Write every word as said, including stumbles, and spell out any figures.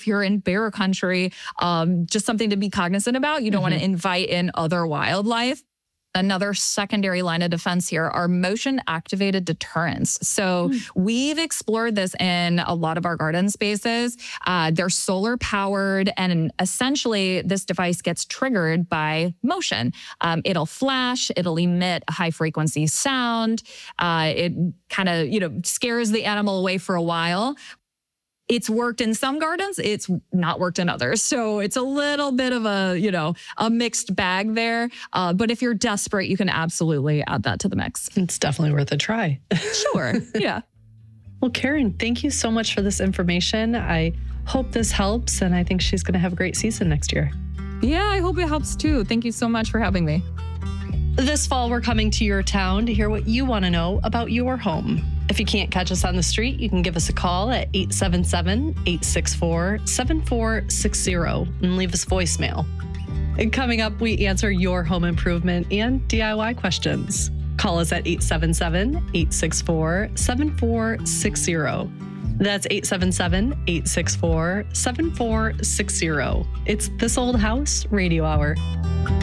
you're in bear country, um, just something to be cognizant about. You don't Mm-hmm. want to invite in other wildlife. Another secondary line of defense here are motion activated deterrents. So mm. we've explored this in a lot of our garden spaces. Uh, they're solar powered, and essentially this device gets triggered by motion. Um, it'll flash, it'll emit a high frequency sound. Uh, it kind of, you know, scares the animal away for a while. It's worked in some gardens, it's not worked in others. So it's a little bit of a, you know, a mixed bag there. Uh, but if you're desperate, you can absolutely add that to the mix. It's definitely worth a try. Sure, yeah. Well, Karen, thank you so much for this information. I hope this helps, and I think she's going to have a great season next year. Yeah, I hope it helps too. Thank you so much for having me. This fall, we're coming to your town to hear what you want to know about your home. If you can't catch us on the street, you can give us a call at eight seven seven, eight six four, seven four six zero and leave us voicemail. And coming up, we answer your home improvement and D I Y questions. Call us at eight seven seven, eight six four, seven four six zero. That's eight seven seven, eight six four, seven four six zero. It's This Old House Radio Hour.